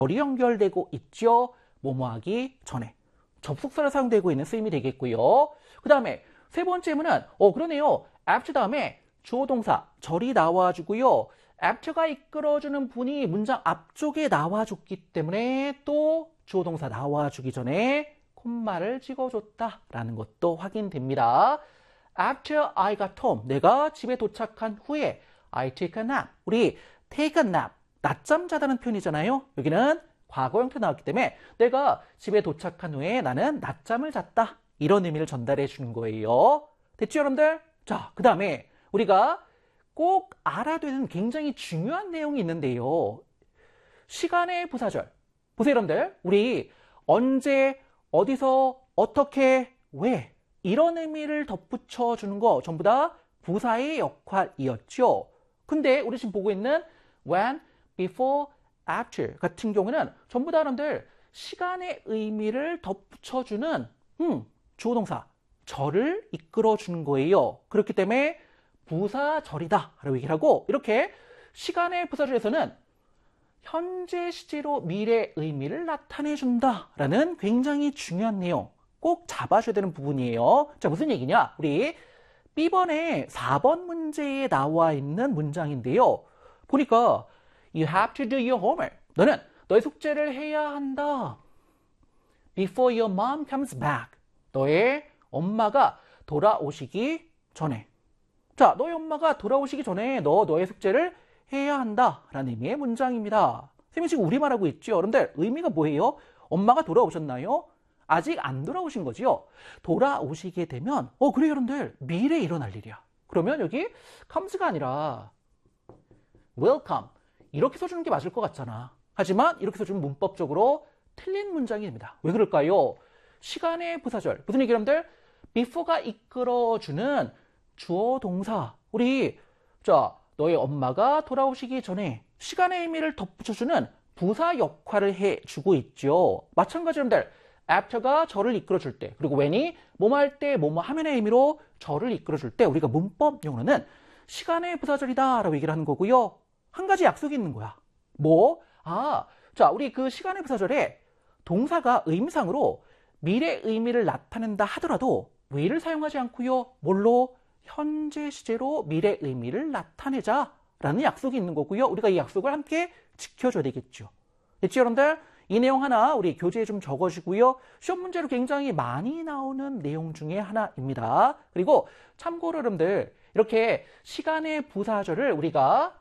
절이 연결되고 있죠. 뭐뭐하기 전에. 접속사로 사용되고 있는 쓰임이 되겠고요. 그 다음에 세 번째 문은 그러네요. after 다음에 주어 동사 절이 나와주고요. after가 이끌어주는 분이 문장 앞쪽에 나와줬기 때문에 또 주어 동사 나와주기 전에 콤마를 찍어줬다라는 것도 확인됩니다. After I got home, 내가 집에 도착한 후에 I take a nap, 우리 take a nap, 낮잠 자다는 표현이잖아요. 여기는 과거 형태 나왔기 때문에 내가 집에 도착한 후에 나는 낮잠을 잤다. 이런 의미를 전달해 주는 거예요. 됐죠, 여러분들? 자, 그 다음에 우리가 꼭 알아둬야 되는 굉장히 중요한 내용이 있는데요. 시간의 부사절. 보세요, 여러분들. 우리 언제, 어디서, 어떻게, 왜 이런 의미를 덧붙여 주는 거 전부 다 부사의 역할이었죠. 근데 우리 지금 보고 있는 when, before, after 같은 경우는 전부 다 여러분들 시간의 의미를 덧붙여주는 주어 동사 절을 이끌어주는 거예요. 그렇기 때문에 부사절이다 라고 얘기를 하고, 이렇게 시간의 부사절에서는 현재 시제로 미래 의미를 나타내준다 라는 굉장히 중요한 내용 꼭 잡아줘야 되는 부분이에요. 자, 무슨 얘기냐? 우리 B번에 4번 문제에 나와 있는 문장인데요. 보니까 You have to do your homework. 너는 너의 숙제를 해야 한다. Before your mom comes back. 너의 엄마가 돌아오시기 전에. 자, 너의 엄마가 돌아오시기 전에 너의 숙제를 해야 한다 라는 의미의 문장입니다. 선생님이 지금 우리말하고 있죠. 여러분들 의미가 뭐예요? 엄마가 돌아오셨나요? 아직 안 돌아오신 거지요. 돌아오시게 되면 그래 여러분들 미래에 일어날 일이야. 그러면 여기 comes가 아니라 will come 이렇게 써주는 게 맞을 것 같잖아. 하지만 이렇게 써주면 문법적으로 틀린 문장이 됩니다. 왜 그럴까요? 시간의 부사절 무슨 얘기 여러분들? before가 이끌어주는 주어 동사 우리 너의 엄마가 돌아오시기 전에 시간의 의미를 덧붙여주는 부사 역할을 해주고 있죠. 마찬가지 여러분들 after가 절을 이끌어줄 때, 그리고 when이 뭐뭐 할 때, 뭐뭐 하면의 의미로 절을 이끌어줄 때 우리가 문법용어로는 시간의 부사절이다 라고 얘기를 하는 거고요. 한 가지 약속이 있는 거야. 우리 그 시간의 부사절에 동사가 의미상으로 미래 의미를 나타낸다 하더라도 where를 사용하지 않고요. 뭘로? 현재 시제로 미래 의미를 나타내자 라는 약속이 있는 거고요. 우리가 이 약속을 함께 지켜줘야 되겠죠. 됐죠, 여러분들? 이 내용 하나 우리 교재에 좀 적어주고요. 시험 문제로 굉장히 많이 나오는 내용 중에 하나입니다. 그리고 참고로 여러분들 이렇게 시간의 부사절을 우리가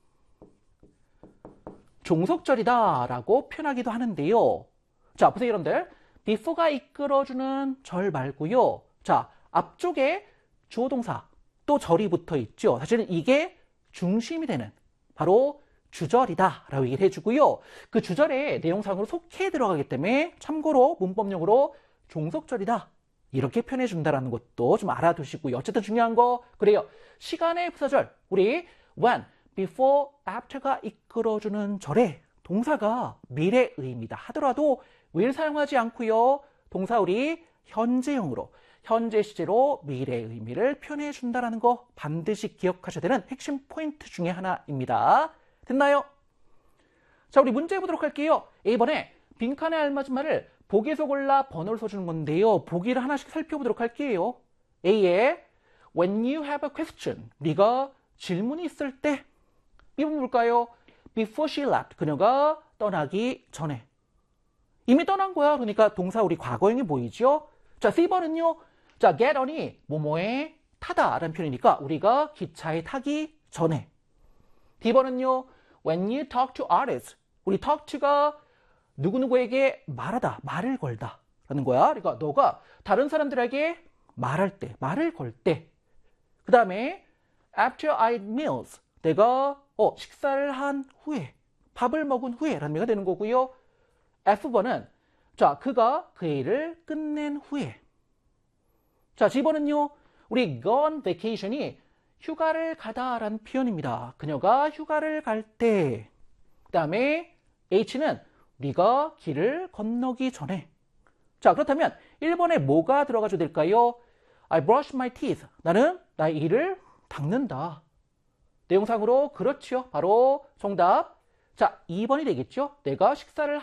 종속절이다 라고 표현하기도 하는데요. 자, 보세요 여러분들. before가 이끌어주는 절 말고요. 자, 앞쪽에 주어 동사 또 절이 붙어 있죠. 사실은 이게 중심이 되는 바로 주절이다 라고 얘기를 해주고요. 그 주절에 내용상으로 속해 들어가기 때문에 참고로 문법용어로 종속절이다 이렇게 표현해 준다라는 것도 좀 알아두시고요. 어쨌든 중요한 거 그래요. 시간의 부사절 우리 when, before, after가 이끌어주는 절에 동사가 미래 의미다 하더라도 will 사용하지 않고요. 동사 우리 현재형으로 현재 시제로 미래 의미를 표현해 준다라는 거 반드시 기억하셔야 되는 핵심 포인트 중에 하나입니다. 됐나요? 자, 우리 문제 보도록 할게요. A번에 빈칸에 알맞은 말을 보기에서 골라 번호를 써주는 건데요. 보기를 하나씩 살펴보도록 할게요. A에 When you have a question, 네가 질문이 있을 때. B번 볼까요? Before she left, 그녀가 떠나기 전에. 이미 떠난 거야. 그러니까 동사 우리 과거형이 보이죠? 자, C번은요. 자, get on이 뭐뭐에 타다라는 표현이니까 우리가 기차에 타기 전에. D번은요. When you talk to others, 우리 talk to가 누구누구에게 말하다, 말을 걸다 라는 거야. 그러니까 너가 다른 사람들에게 말할 때, 말을 걸 때. 그 다음에 after I eat meals, 내가 식사를 한 후에, 밥을 먹은 후에 라는 의미가 되는 거고요. F번은 자, 그가 그 일을 끝낸 후에. 자, G번은요. 우리 go on vacation이 휴가를 가다라는 표현입니다. 그녀가 휴가를 갈 때. 그 다음에 H는 네가 길을 건너기 전에. 자, 그렇다면 1번에 뭐가 들어가줘야 될까요? I brush my teeth. 나는 나의 이를 닦는다. 내용상으로 그렇죠. 바로 정답. 자, 2번이 되겠죠. 내가 식사를